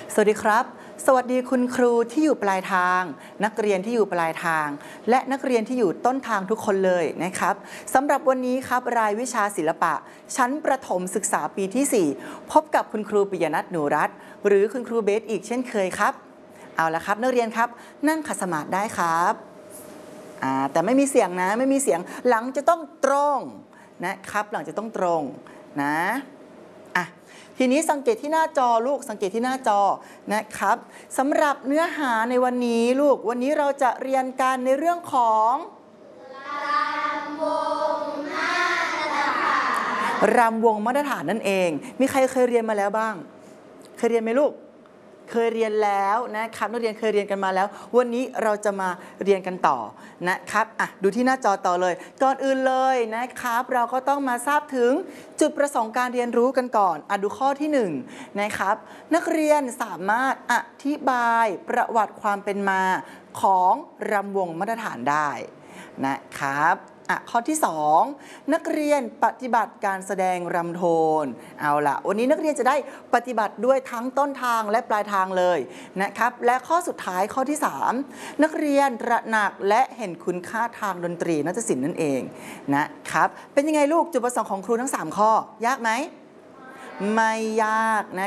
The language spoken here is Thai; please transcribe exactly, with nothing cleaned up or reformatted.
สวัสดีครับสวัสดีคุณครูที่อยู่ปลายทางนักเรียนที่อยู่ปลายทางและนักเรียนที่อยู่ต้นทางทุกคนเลยนะครับสำหรับวันนี้ครับรายวิชาศิลปะชั้นประถมศึกษาปีที่สี่พบกับคุณครูปิยนัทหนูรัตน์หรือคุณครูเบสอีกเช่นเคยครับเอาละครับนักเรียนครับนั่งขัดสมาธิได้ครับอ่าแต่ไม่มีเสียงนะไม่มีเสียงหลังจะต้องตรงนะครับหลังจะต้องตรงนะอ่ะทีนี้สังเกตที่หน้าจอลูกสังเกตที่หน้าจอนะครับสำหรับเนื้อหาในวันนี้ลูกวันนี้เราจะเรียนกันในเรื่องของรำวงมาตรฐานรำวงมาตรฐานนั่นเองมีใครเคยเรียนมาแล้วบ้างเคยเรียนไหมลูกเคยเรียนแล้วนะครับนักเรียนเคยเรียนกันมาแล้ววันนี้เราจะมาเรียนกันต่อนะครับอ่ะดูที่หน้าจอต่อเลยก่อนอื่นเลยนะครับเราก็ต้องมาทราบถึงจุดประสงค์การเรียนรู้กันก่อนอ่ะดูข้อที่หนึ่งนะครับนักเรียนสามารถอธิบายประวัติความเป็นมาของรำวงมาตรฐานได้นะครับอ่ะข้อที่สองนักเรียนปฏิบัติการแสดงรำโทนเอาล่ะวันนี้นักเรียนจะได้ปฏิบัติด้วยทั้งต้นทางและปลายทางเลยนะครับและข้อสุดท้ายข้อที่สามนักเรียนตระหนักและเห็นคุณค่าทางดนตรีนาฏศิลป์นั่นเองนะครับเป็นยังไงลูกจุดประสงค์ของครูทั้งสามข้อยากไหมไม่ยากนะ